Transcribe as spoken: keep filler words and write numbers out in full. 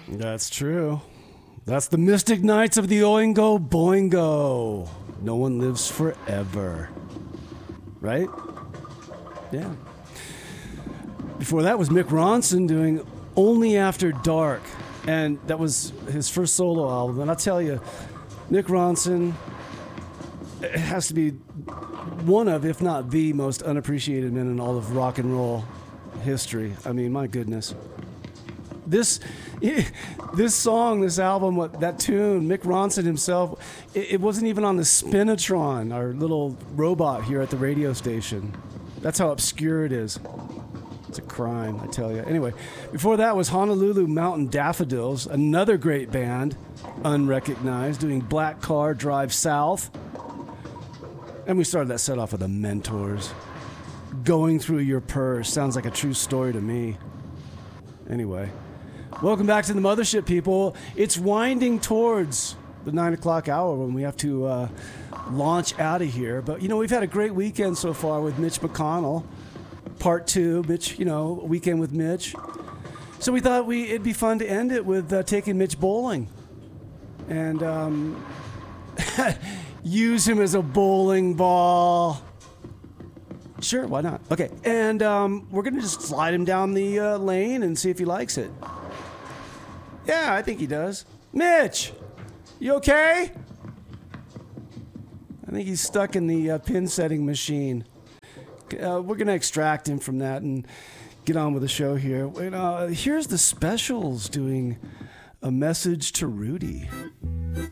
That's true. That's the Mystic Knights of the Oingo Boingo. No one lives forever. Right? Yeah. Before that was Mick Ronson doing Only After Dark. And that was his first solo album. And I'll tell you, Mick Ronson has to be one of, if not the most unappreciated men in all of rock and roll history. I mean, my goodness. This this song, this album, what that tune, Mick Ronson himself, it, it wasn't even on the Spinitron, our little robot here at the radio station. That's how obscure it is. It's a crime, I tell you. Anyway, before that was Honolulu Mountain Daffodils, another great band, unrecognized, doing Black Car Drive South. And we started that set off with the Mentors. Going Through Your Purse sounds like a true story to me. Anyway, welcome back to the Mothership, people. It's winding towards the nine o'clock hour when we have to uh, launch out of here. But, you know, we've had a great weekend so far with Mitch McConnell. Part two, Mitch, you know, weekend with Mitch. So we thought we it'd be fun to end it with uh, taking Mitch bowling. And um, use him as a bowling ball. Sure, why not? Okay, and um, we're going to just slide him down the uh, lane and see if he likes it. Yeah, I think he does. Mitch, you okay? I think he's stuck in the uh, pin setting machine. Uh, we're going to extract him from that and get on with the show here. Uh, here's the Specials doing A Message to Rudy.